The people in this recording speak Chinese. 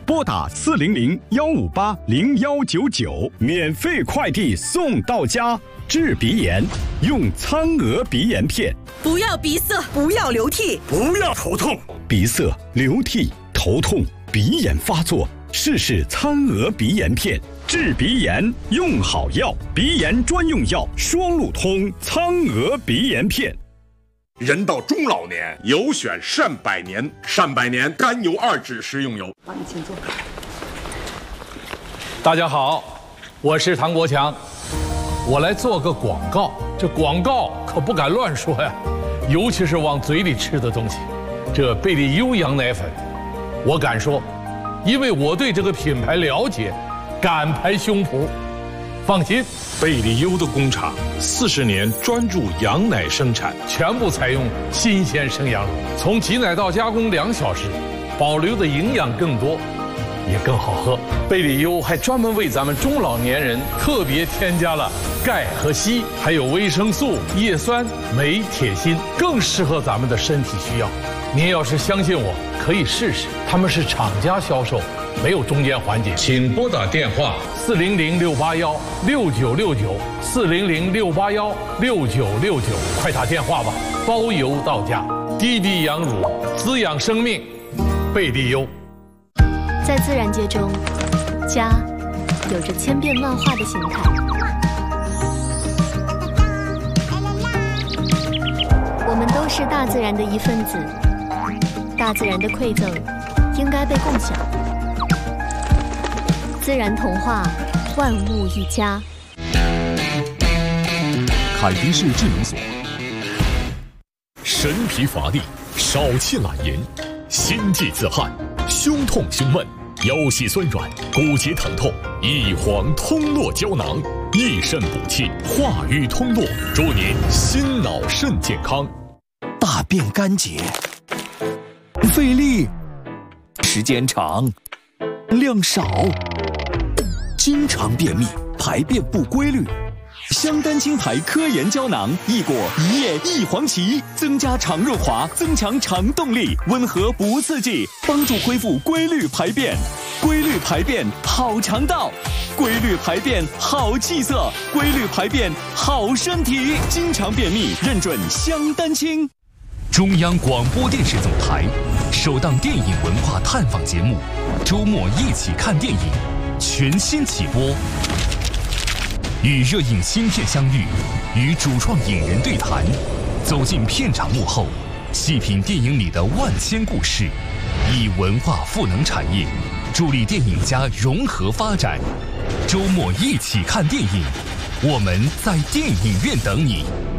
拨打400-158-0199，免费快递送到家。治鼻炎用苍鹅鼻炎片。 不要鼻塞，不要流涕， 不要头痛。 鼻塞、流涕、头痛、鼻炎发作，试试苍鹅鼻炎片。治鼻炎用好药，鼻炎专用药双路通苍鹅鼻炎片。 人到中老年，有选善百年。善百年甘油2酯食用油。 帮你请坐。 大家好，我是唐国强。我来做个广告，这广告可不敢乱说呀，尤其是往嘴里吃的东西。这贝利优羊奶粉，我敢说，因为我对这个品牌了解，敢拍胸脯。放心， 贝利优的工厂40年专注羊奶生产， 全部采用新鲜生羊乳，从挤奶到加工2小时，保留的营养更多。也更好喝。贝利优还专门为咱们中老年人特别添加了钙和硒，还有维生素、叶酸、镁、铁、锌，更适合咱们的身体需要。您要是相信我，可以试试。他们是厂家销售，没有中间环节。请拨打电话400-681-6969，400-681-6969，快打电话吧，包邮到家。滴滴羊乳，滋养生命，贝利优。 在自然界中，家有着千变万化的形态。我们都是大自然的一份子，大自然的馈赠应该被共享。自然童话，万物一家。 凯迪氏智能锁，神疲乏力，少气懒言，心悸自汗，胸痛胸闷，腰膝酸软，骨节疼痛，益黄通络胶囊，益肾补气，化瘀通络，祝您心脑肾健康。 大便干结，费力，时间长，量少，经常便秘，排便不规律。香丹青牌科研胶囊，益果、一叶、益黄芪，增加肠润滑，增强肠动力，温和不刺激，帮助恢复规律排便。规律排便好肠道，规律排便好气色，规律排便好身体。经常便秘，认准香丹青。 中央广播电视总台首档电影文化探访节目《周末一起看电影》全新起播。与热映新片相遇，与主创影人对谈，走进片场幕后，细品电影里的万千故事，以文化赋能产业，助力电影家融合发展。周末一起看电影，我们在电影院等你。